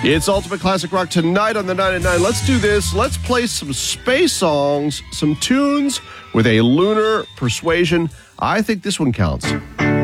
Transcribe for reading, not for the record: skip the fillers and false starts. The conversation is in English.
It's Ultimate Classic Rock tonight on the 9 at 9. Let's do this. Let's play some space songs, some tunes with a lunar persuasion. I think this one counts.